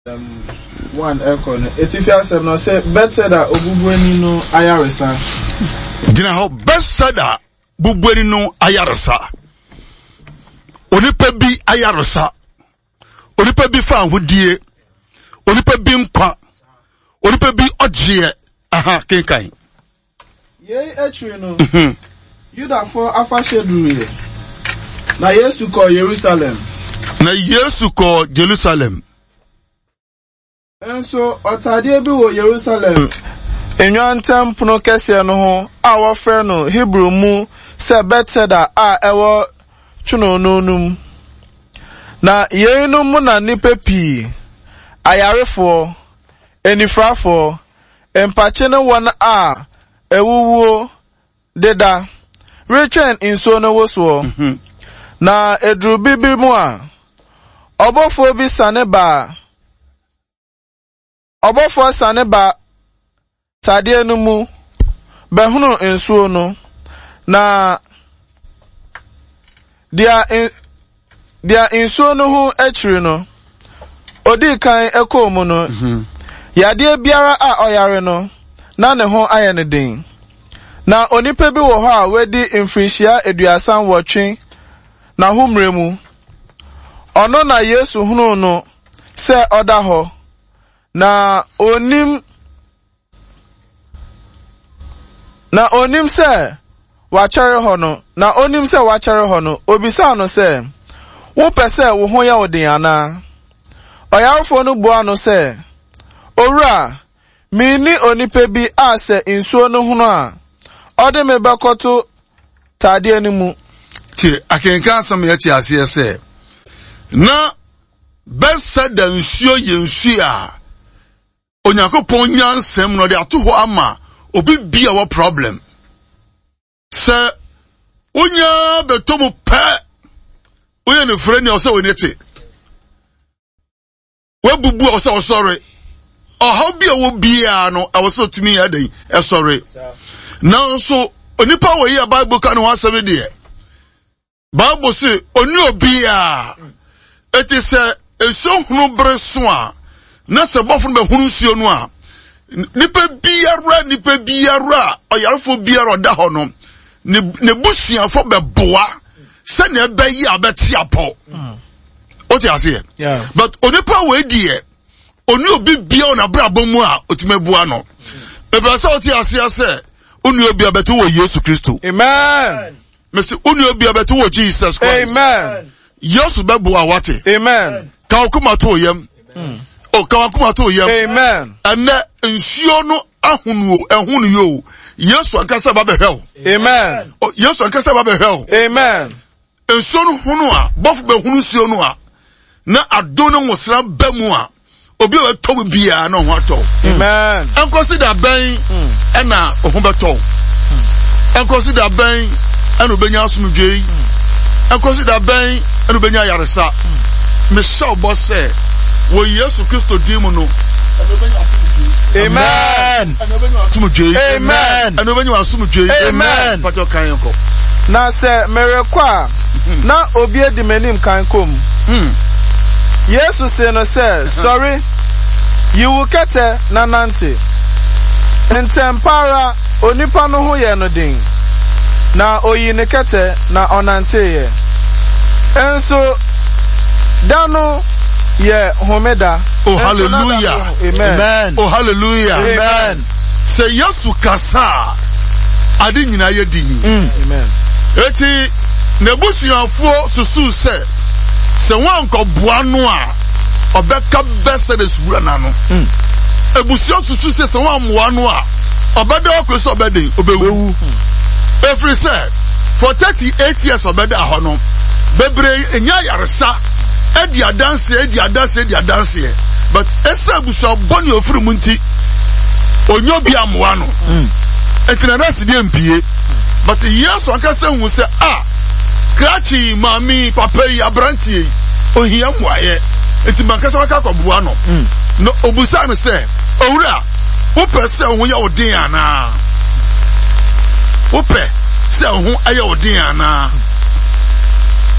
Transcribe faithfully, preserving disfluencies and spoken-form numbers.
Um, one echo. It's if you have no say better that Obubueni no ayaresa. Dina ho better that Bubueni no ayaresa. Onipe bi ayaresa. Onipe bi fa hudie. Onipe bi nkwa. Onipe bi odje. Aha, kenkai. Ye actually no. You da for afashedu. Na Yesu ko Jerusalem. Na Yesu ko Jerusalem. And so otade bi wo Jerusalem. Enwantem puno kese no ho a wo frɛ no Hebrew mu se Bethesda a ewo twuno nonum. Na yeinum mu na nipa pii ayarefo enifrafo empache ne won a ewuwo deda return inso no woso. Na edru bibi mu a obofo bi sane ba Obofo sane ba tade no mu behunu ensuo no na dia in, dia ensuo no ho achiri no odi kan eko mu no mm-hmm. Yade biara a oyare no na ne ho aye ne den na onipa bi wo ho a wedi mfrihia eduasan wotwe na humre mu ono na Yesu hunu no se oda ho na onim na onim se wachere ho no na onim se wachere ho no obisa no se wo pese wo ho ya odin ana oyarfo no bua no se owura mi ni onipe bi ase nsuo no hono a ode me bekoto tade animu ti akenka asam ya ti ase se na Bethesda nsuo ye nsuo a Onyakopon nyansem no de ato ho ama obi bia wo problem se onya betomu pe onya ne freni o se wonete we bubu o se o sorry o how bia wo bia no I was so to me adan e sorry now so onipa wo yi Bible kan ho asem de Bible say oni obi a it is a so hunu breso a na se bofun be hunu sio no a nipa biara nipa biara oyarfo biara oda ho no ne busuafo be boa se na be yi abeti apo o ti ase yeah but onipa we die oni obi bia na brabo mu a otimebua no e be se o ti ase ase oni obi abeto wo Yesu Kristo amen me se oni obi abeto wo Jesus Christ amen Yesu be boa wate amen ka okuma to yem o ka wakuma to yem amen ana nsuo no ahunu ehunu yo Yesu ankasa ba behel amen o Yesu ankasa ba behel amen nsuo no hunu a bofu be hunu nsuo no a na adono ngosra bamu a obi o to bia na ho ato amen en consider ben e na ho beto en consider ben en obenya asumdwei en consider ben en obenya yaresa me shall boss say wo Yesu Kristo dimu no amen amen anobenya asumdwei amen pato kan yanko na se merekwa na obi edi menim kan kom Yesu say no say sorry you will get na nante ntempara onipa no ho ye no din na oyi ne kete na onante ye enso dano ye homeda oh hallelujah amen amen oh hallelujah amen say Yesu kasa adi nyina ye din amen eti nebusuafo susu se se wan ko boa no a obeka Bethesda sura na no ebusuafo susu se se wan moa no a obeda okoso obeden obewu every say for thirty-eight years obeda ho no bebre enya yaresa edi adanse edi adanse edi adanse but esa buso boni ofuru munti onyo bi amoa no etina resi di mpie but Yesu akasa hu se ah krachi mami papa yi abrantie ohia mwaye enti mankasa waka koboa no no obusa me se owura wo pese ho ya odin ana wo pe se ho aye odin ana